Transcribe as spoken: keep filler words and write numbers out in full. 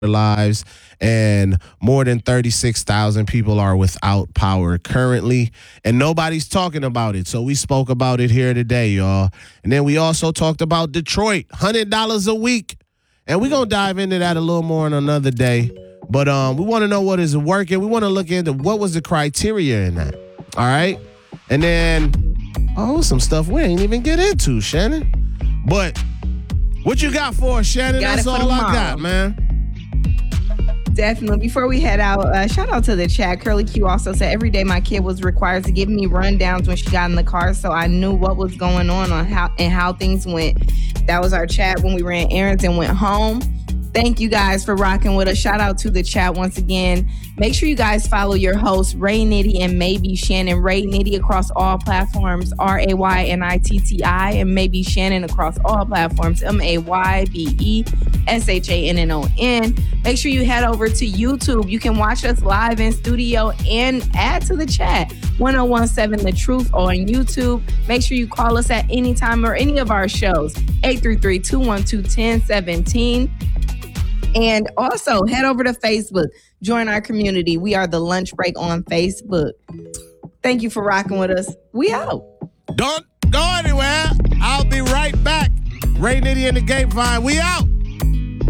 lives, and more than thirty-six thousand people are without power currently, and nobody's talking about it. So we spoke about it here today, y'all. And then we also talked about Detroit, one hundred dollars a week. And we're going to dive into that a little more on another day. But um, we want to know what is working. We want to look into what was the criteria in that. All right? And then, oh, some stuff we ain't even get into, Shannon. But what you got for us, Shannon? Got That's all tomorrow. I got, man. Definitely. Before we head out, uh, shout out to the chat. Curly Q also said every day my kid was required to give me rundowns when she got in the car, so I knew what was going on on how and how things went. That was our chat when we ran errands and went home. Thank you guys for rocking with us. Shout out to the chat once again. Make sure you guys follow your hosts, Ray Nitty and Maybe Shannon. Ray Nitty across all platforms, R A Y N I T T I, and Maybe Shannon across all platforms, M A Y B E S H A N N O N. Make sure you head over to YouTube. You can watch us live in studio and add to the chat. one oh one seven The Truth on YouTube. Make sure you call us at any time or any of our shows. eight three three, two one two, one oh one seven. And also head over to Facebook. Join our community. We are the Lunch Break on Facebook. Thank you for rocking with us. We out. Don't go anywhere. I'll be right back. Ray Nitty and the Grapevine. We out.